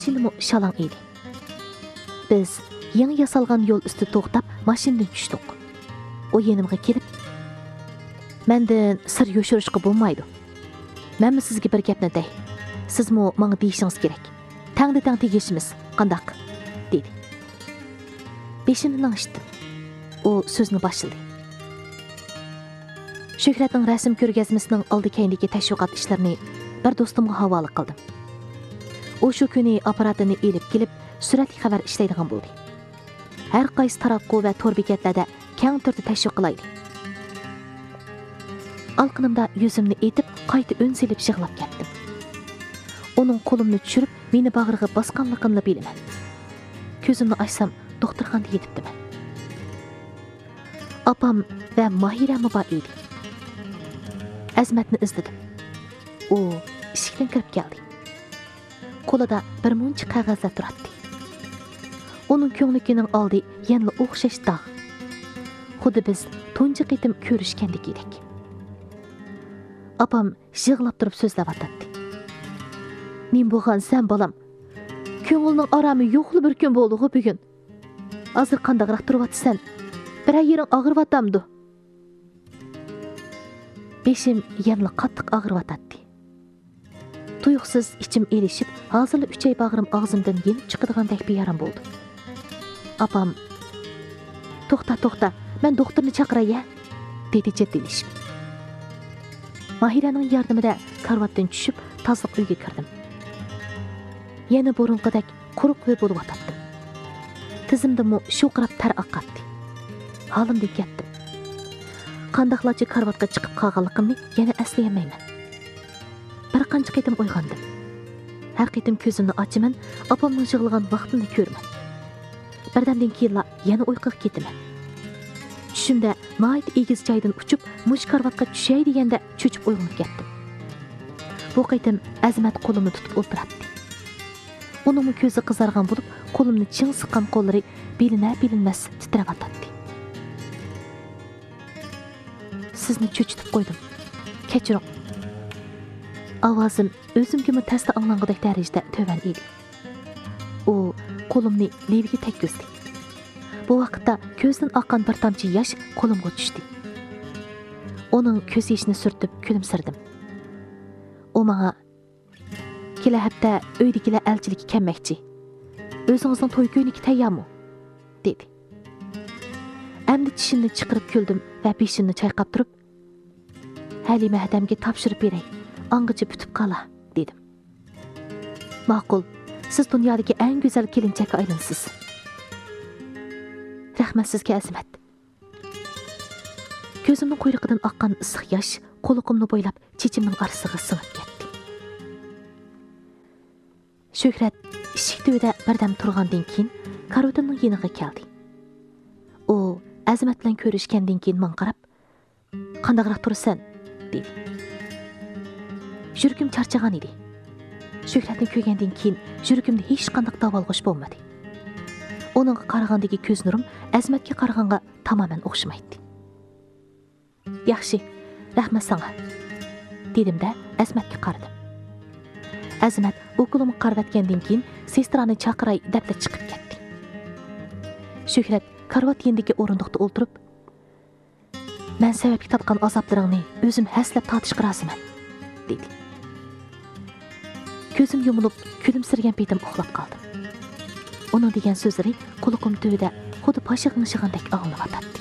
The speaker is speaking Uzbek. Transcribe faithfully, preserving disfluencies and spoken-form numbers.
Машинамы шалаң edi. Biz yangi yasalgan yo'l üstü to'xtab, mashinadan tushdik. O yenimga kelib, "Mendan sir yo'shirishga bo'lmaydi. Men sizga bir gapni dey. Sizmi menga deyishingiz kerak. Tangda-tang tegishimiz qandaq?" dedi. Beshimni langishdim. O so'zni boshladi. Shuhratning rasm ko'rgazmasining oldi-keyindagi tashviqot ishlarini bir do'stimga havola qildim. O shu kuni apparatini elib kelib, suratli xabar ishlaydigan bo'ldi. Har qaysi taratqu va tor bekatlarda keng turda tashviq qilaydi. Alqinimda yuzimni etib, qayta ön selib yig'lab ketdim. Onun qo'limni tushirib, meni bag'riga bosganligini bilaman. Ko'zimni ochsam, doktorxonada yetibdiman. Apam va Mahirami bor edi. Azmatni izladim. U eshikdan kirib keldi. Qo'lida bir muncha qog'ozlar turardi. Onun ko'nglikining oldi yana o'xshash dog'. Xuddi biz tunji qitim ko'rishgandek edik. Apam yig'lab turib so'zlab o'tdi. "Men bo'lgan sen bolam. Ko'ngilning orami yo'qli bir kun bo'ldi bugun. Hozir qandaqroq turibsan? Bir yering og'riyotamdi." Beshim yana qattiq og'riyotdi. Tuyuqsiz ichim elishib, hozirli uchay bag'rim og'zimdan yenib chiqadigan bir yaram bo'ldi. Apam, "To'xta, to'xta, men doktorni chaqiray-ya", dedi jiddilashib. Mahiraning yordamida karvatdan tushib, tozliq uyga kirdim. Yana burunqidek quruq va bo'lib o'tdim. Tizimdimi shuqrab tar oqatdi. Halimda ketdim. Qandaqlarcha karvatga chiqib qolganligimni yana eslayolmayman. Bir qancha qitim uyg'ondim. Har qitim ko'zimni ochaman, opamning yig'ilgan vaqtini ko'raman. Birdamdan keyin yana uyquga ketaman. Tushimda noit egiz joydan uchib, mush karvatga tushay deganda cho'chib uyg'onib ketdim. Bu qitim Azmat qo'limni tutib o'tiradi. Uning ko'zi qizargan bo'lib, qo'limni ching siqqan qo'llari bilina-bilinmas titrab o'tadi. Sizni cho'chitib qo'ydim. Kechiring. Ovozim o'zimga tasda anglangandek darajada to'van edi. U qo'limni leviga tekkizdi. Bu vaqtda ko'zdan oqqan bir tomchi yosh qo'limga tushdi. Uning ko'z yoshini surtib kulimsirdim. U menga "Kela hafta uydagilar elchilikka kelmoqchi. O'zingizning to'y kuniga tayyormi?" dedi. Endi tishimni chiqarib kuldim va beshimni chayqab turib, "Halima hadamga topshirib beray. Angacha putib qala", dedim. "Ma'qul. Siz dunyodagi eng go'zal kelinchakka aylansiz." "Rahmat sizga, Azmat." Ko'zimning quyruqidan oqqan issiq yosh qo'liqimni bo'ylab chechimning orasiga singib ketdi. Shuhrat eshik tubida birdam turgandan keyin karotimning yeniga keldi. U Azmat bilan ko'rishgandan keyin men qarab, "Qandaqroq tursan?" dedi. Yuragim charchagan edi. Shuhratni ko'rgandan keyin yuragimda hech qanday davolg'ish bo'lmadi. Uningga qaragandagi ko'z nurim Azmatga qaraganga tamoman o'xshamaydi. "Yaxshi, rahmat senga", dedim-da Azmatga qaradim. Azmat o'qilimi qarvatgandan keyin sestrani chaqiray deb chiqib ketdi. Shuhrat karvat yendagi o'rindiqda o'ltirib, "Men sababli tatgan azoblaringni o'zim haslab tatishga roziman", dedi. Ko'zim yumilib, kulimsirgan petim uxlab qoldim. Uning degan so'zlari quloqim tubida xuddi pashig'ingshigandek anglanib o'tdi.